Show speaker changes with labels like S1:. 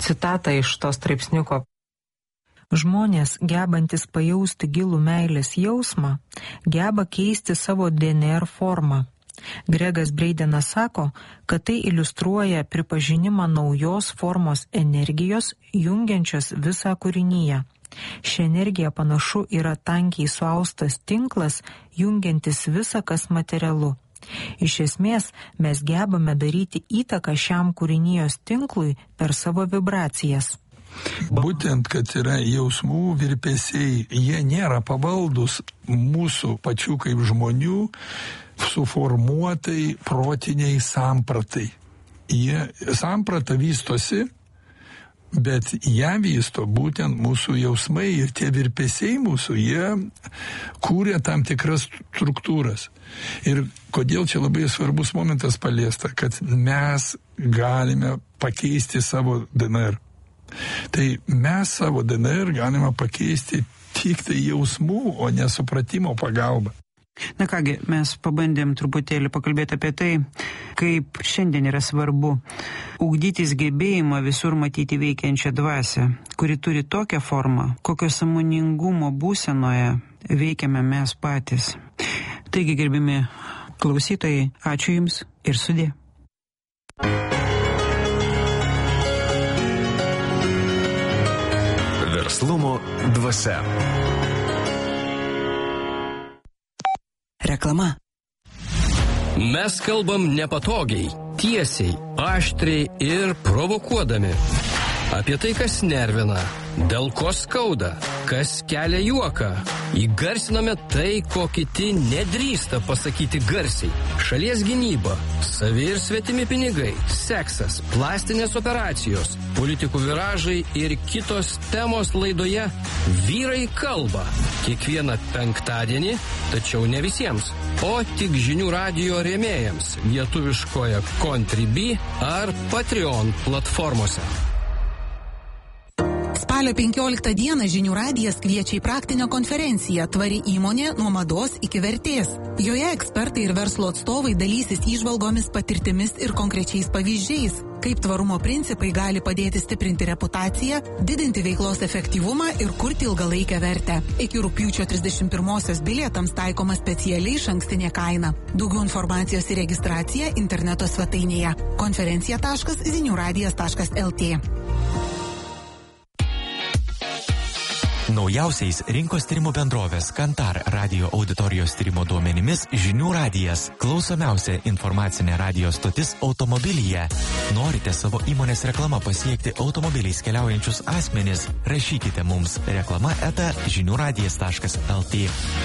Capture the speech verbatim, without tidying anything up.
S1: Citata iš to straipsniuko. Žmonės, gebantis pajausti gilų meilės jausmą, geba keisti savo D N R formą. Gregas Breidenas sako, kad tai iliustruoja pripažinimą naujos formos energijos, jungiančios visą kūrinyje. Ši energija panašu yra tankiai suaustas tinklas, jungiantis visą, kas materialu. Iš esmės, mes gebame daryti įtaką šiam kūrinijos tinklui per savo vibracijas.
S2: Būtent, kad yra jausmų virpesiai, jie nėra pavaldus mūsų pačių kaip žmonių suformuotai protiniai sampratai. Jie samprata vystosi, bet ją vysto būtent mūsų jausmai ir tie virpesiai mūsų, jie kūrė tam tikras struktūras. Ir kodėl čia labai svarbus momentas paliesta, kad mes galime pakeisti savo D N R. Tai mes savo D N R galime pakeisti tik tai jausmų, o ne supratimo pagalba.
S3: Na kągi, mes pabandėm truputėlį pakalbėti apie tai, kaip šiandien yra svarbu ugdytis gebėjimą visur matyti veikiančią dvasią, kuri turi tokią formą, kokio sąmoningumo būsenoje veikiame mes patys. Taigi, gerbimi klausytojai, ačiū Jums ir sudie.
S4: Verslumo dvasia.
S5: Reklama.
S6: Mes kalbam nepatogiai, tiesiai, aštriai ir provokuodami. Apie tai, kas nervina, dėl ko skauda, kas kelia juoką. Įgarsiname tai, ko kiti nedrįsta pasakyti garsiai. Šalies gynyba, savi ir svetimi pinigai, seksas, plastinės operacijos, politikų viražai ir kitos temos laidoje Vyrai kalba. Kiekvieną penktadienį, tačiau ne visiems, o tik žinių radijo rėmėjams lietuviškoje Contribui ar Patreon platformose.
S5: Spalio penkioliktą dieną Žinių radijas kviečia į praktinę konferenciją Tvari įmonė nuo mados iki vertės. Joje ekspertai ir verslo atstovai dalysis įžvalgomis, patirtimis ir konkrečiais pavyzdžiais, kaip tvarumo principai gali padėti stiprinti reputaciją, didinti veiklos efektyvumą ir kurti ilgalaikę vertę. Iki rugpjūčio trisdešimt pirmosios bilietams taikoma specialiai išankstinė kaina. Daugiau informacijos ir registracija interneto svetainėje konferencija taškas zinių radijas taškas el tė.
S7: Naujausiais rinkos tyrimų bendrovės Kantar radio auditorijos tyrimo duomenimis Žinių radijas – klausomiausia informacinė radio stotis automobilyje. Norite savo įmonės reklamą pasiekti automobiliais keliaujančius asmenis? Rašykite mums reklama eta žinių radijas taškas el tė.